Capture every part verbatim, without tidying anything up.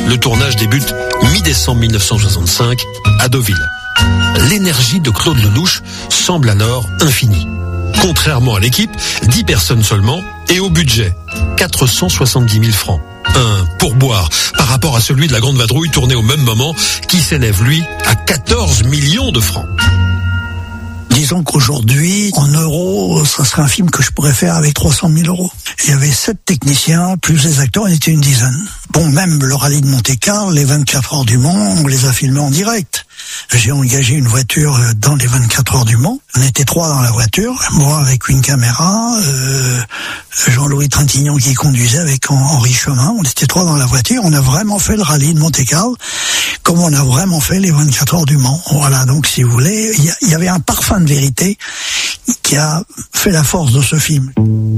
Le tournage débute mi-décembre mille neuf cent soixante-cinq à Deauville. L'énergie de Claude Lelouch semble alors infinie. Contrairement à l'équipe, dix personnes seulement et au budget, quatre cent soixante-dix mille francs. Un pourboire par rapport à celui de La Grande Vadrouille tourné au même moment qui s'élève, lui, à quatorze millions de francs. Disons qu'aujourd'hui, en euros, ça serait un film que je pourrais faire avec trois cent mille euros. Il y avait sept techniciens, plus les acteurs, on était une dizaine. Bon, même le rallye de Monte-Carlo, les vingt-quatre heures du Mans, on les a filmés en direct. J'ai engagé une voiture dans les vingt-quatre heures du Mans. On était trois dans la voiture, moi avec une caméra, euh, Jean-Louis Trintignant qui conduisait avec Henri Chemin. On était trois dans la voiture. On a vraiment fait le rallye de Monte-Carlo comme on a vraiment fait les vingt-quatre heures du Mans. Voilà, donc si vous voulez, il y, y avait un parfum de vérité qui a fait la force de ce film.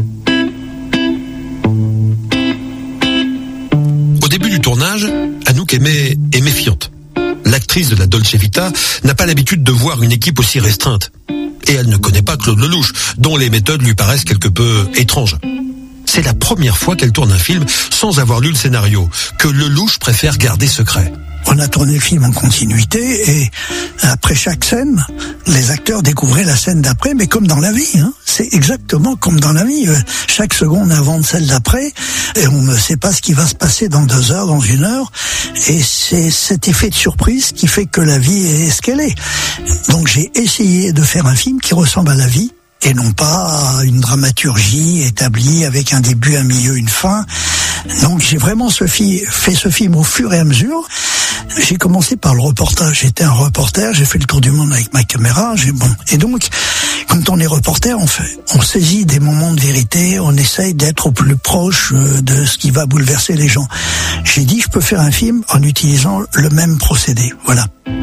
Au début du tournage, Anouk est, est méfiante. L'actrice de la Dolce Vita n'a pas l'habitude de voir une équipe aussi restreinte. Et elle ne connaît pas Claude Lelouch, dont les méthodes lui paraissent quelque peu étranges. C'est la première fois qu'elle tourne un film sans avoir lu le scénario, que Lelouch préfère garder secret. On a tourné le film en continuité et après chaque scène, les acteurs découvraient la scène d'après, mais comme dans la vie, hein. C'est exactement comme dans la vie. Chaque seconde invente celle d'après et on ne sait pas ce qui va se passer dans deux heures, dans une heure. Et c'est cet effet de surprise qui fait que la vie est ce qu'elle est. Donc j'ai essayé de faire un film qui ressemble à la vie et non pas une dramaturgie établie avec un début, un milieu, une fin. Donc j'ai vraiment ce fi- fait ce film au fur et à mesure. J'ai commencé par le reportage. J'étais un reporter, j'ai fait le tour du monde avec ma caméra. J'ai bon. Et donc, quand on est reporter, on fait, on saisit des moments de vérité, on essaye d'être au plus proche de ce qui va bouleverser les gens. J'ai dit, je peux faire un film en utilisant le même procédé. Voilà.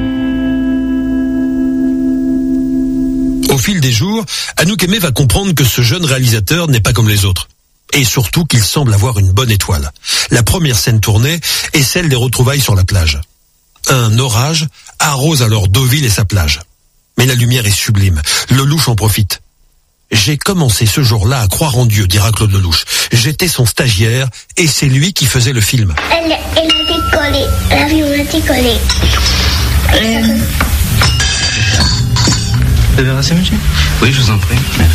Au fil des jours, Anouk Aimée va comprendre que ce jeune réalisateur n'est pas comme les autres. Et surtout qu'il semble avoir une bonne étoile. La première scène tournée est celle des retrouvailles sur la plage. Un orage arrose alors Deauville et sa plage. Mais la lumière est sublime. Lelouch en profite. J'ai commencé ce jour-là à croire en Dieu, dira Claude Lelouch. J'étais son stagiaire et c'est lui qui faisait le film. Elle, elle a décollé. L'avion a décollé. Euh... Vous avez rassé, monsieur ? Oui, je vous en prie. Merci.